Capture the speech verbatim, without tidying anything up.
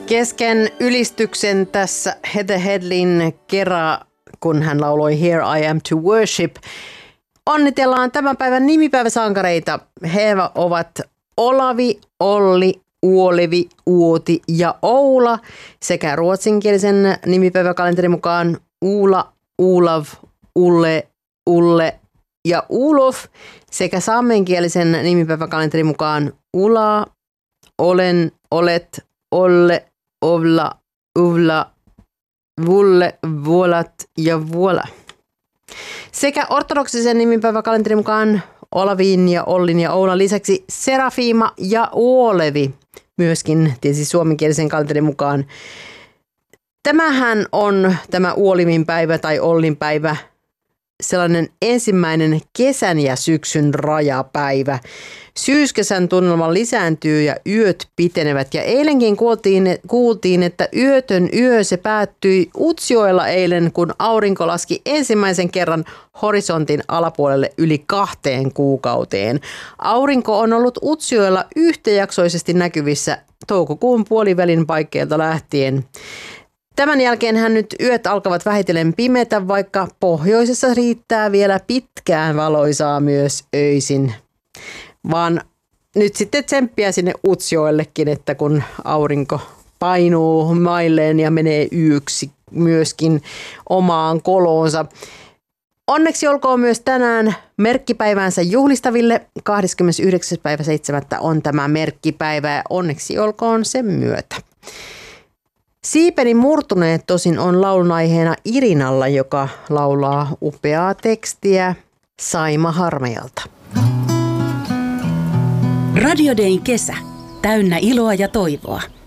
Kesken ylistyksen tässä Heather Headleyn kerran, kun hän lauloi Here I Am to Worship, onnitellaan tämän päivän nimipäiväsankareita. He ovat Olavi, Olli, Uolevi, Uoti ja Oula sekä ruotsinkielisen nimipäiväkalenterin mukaan Uula, Uulav, Ulle, Ulle ja Ulof sekä saamenkielisen nimipäiväkalenterin mukaan Ula, Olen, Olet, Olle, Ovla, Uvla, Vulle, Vuolat ja Vuola. Sekä ortodoksisen nimipäiväkalenterin mukaan Olavin ja Ollin ja Oulan lisäksi Serafima ja Uolevi, myöskin tietysti suomenkielisen kalenterin mukaan. Tämähän on tämä Uolivin päivä tai Ollin päivä, sellainen ensimmäinen kesän ja syksyn rajapäivä. Syyskesän tunnelma lisääntyy ja yöt pitenevät. Ja eilenkin kuultiin, kuultiin, että yötön yö se päättyi Utsjoella eilen, kun aurinko laski ensimmäisen kerran horisontin alapuolelle yli kahteen kuukauteen. Aurinko on ollut Utsjoella yhtäjaksoisesti näkyvissä toukokuun puolivälin paikkeilta lähtien. Tämän jälkeen hän nyt yöt alkavat vähitellen pimetä, vaikka pohjoisessa riittää vielä pitkään valoisaa myös öisin. Vaan nyt sitten tsemppiä sinne Utsjoellekin, että kun aurinko painuu mailleen ja menee yöksi myöskin omaan koloonsa. Onneksi olkoon myös tänään merkkipäivänsä juhlistaville. kahdeskymmenesyhdeksäs päivä seitsemättä on tämä merkkipäivä ja onneksi olkoon sen myötä. Siipeni murtuneet tosin on laulun aiheena Irinalla, joka laulaa upeaa tekstiä Saima Harmejalta. Radio Dayn kesä. Täynnä iloa ja toivoa.